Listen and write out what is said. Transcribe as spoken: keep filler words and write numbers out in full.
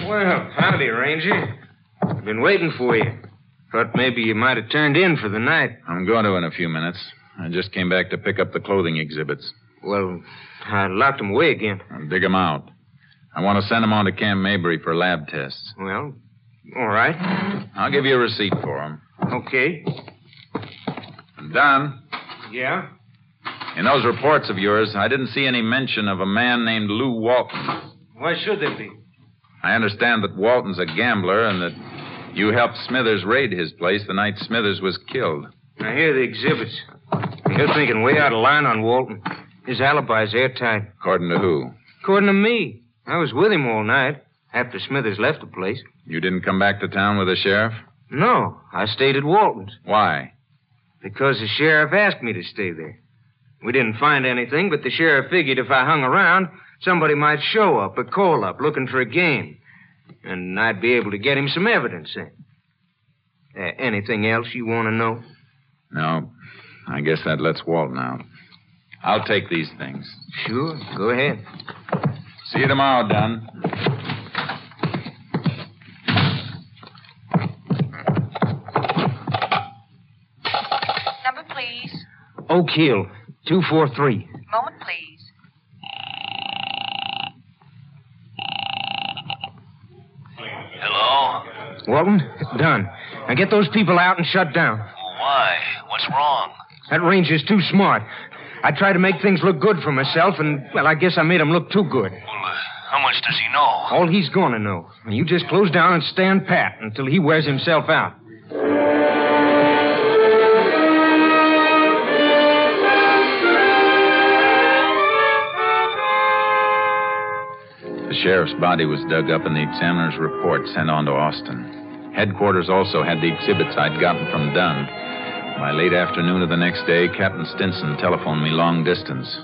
Well, howdy, Ranger. I've been waiting for you. Thought maybe you might have turned in for the night. I'm going to in a few minutes. I just came back to pick up the clothing exhibits. Well, I locked them away again. I'll dig them out. I want to send them on to Camp Mabry for lab tests. Well, all right. I'll give you a receipt for them. Okay. Don. Yeah? In those reports of yours, I didn't see any mention of a man named Lou Walton. Why should there be? I understand that Walton's a gambler and that you helped Smithers raid his place the night Smithers was killed. Now, here are the exhibits. You're thinking way out of line on Walton. His alibi's airtight. According to who? According to me. I was with him all night after Smithers left the place. You didn't come back to town with the sheriff? No, I stayed at Walton's. Why? Because the sheriff asked me to stay there. We didn't find anything, but the sheriff figured if I hung around, somebody might show up or call up looking for a game. And I'd be able to get him some evidence then. Uh, anything else you want to know? No. I guess that lets Walton out. I'll take these things. Sure. Go ahead. See you tomorrow, Don. Number, please. Oak Hill, two four three. Moment, please. Hello? Walton, done. Now get those people out and shut down. Why? What's wrong? That ranger's too smart. I tried to make things look good for myself, and, well, I guess I made him look too good. Well, uh, how much does he know? All he's going to know. You just close down and stand pat until he wears himself out. The sheriff's body was dug up and the examiner's report sent on to Austin. Headquarters also had the exhibits I'd gotten from Dunn. By late afternoon of the next day, Captain Stinson telephoned me long distance.